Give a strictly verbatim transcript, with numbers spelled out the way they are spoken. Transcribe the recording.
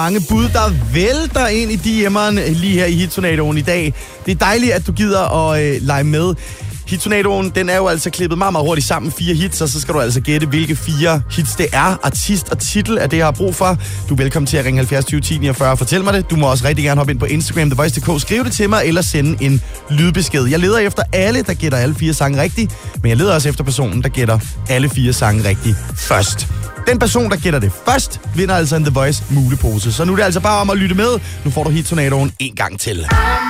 Mange bud, der vælter ind i D M'eren lige her i Hittornadoen i dag. Det er dejligt, at du gider at øh, lege med. Hittornadoen, den er jo altså klippet meget, meget hurtigt sammen. Fire hits, og så skal du altså gætte, hvilke fire hits det er. Artist og titel er det, jeg har brug for. Du er velkommen til at ringe halvfjerds tyve ti niogfyrre og fortæl mig det. Du må også rigtig gerne hoppe ind på Instagram, The Voice punktum d k. Skriv det til mig, eller sende en lydbesked. Jeg leder efter alle, der gætter alle fire sange rigtigt. Men jeg leder også efter personen, der gætter alle fire sange rigtigt først. Den person, der gætter det først, vinder altså en The Voice mulepose. Så nu er det altså bare om at lytte med. Nu får du Hittornadoen en gang til.